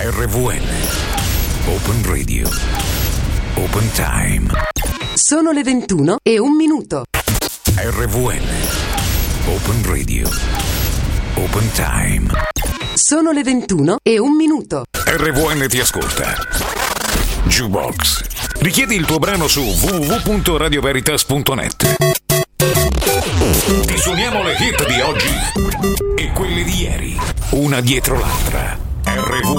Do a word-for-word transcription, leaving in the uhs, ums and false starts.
R V N Open Radio Open Time. Sono le ventuno e un minuto. R V N Open Radio Open Time. Sono le ventuno e un minuto. R V N ti ascolta. Jukebox. Richiedi il tuo brano su w w w punto radio veritas punto net. Ti suoniamo le hit di oggi e quelle di ieri, una dietro l'altra. R V